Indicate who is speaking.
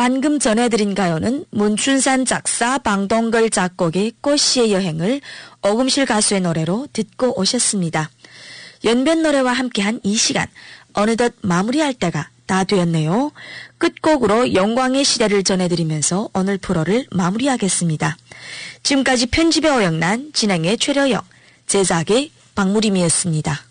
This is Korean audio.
Speaker 1: 방금 전해드린 가요는 문춘산 작사 방동걸 작곡의 꽃씨의 여행을 오금실 가수의 노래로 듣고 오셨습니다. 연변 노래와 함께한 이 시간 어느덧 마무리할 때가 다 되었네요. 끝곡으로 영광의 시대를 전해드리면서 오늘 프로를 마무리하겠습니다. 지금까지 편집의 오영란, 진행의 최려영, 제작의 박무림이었습니다.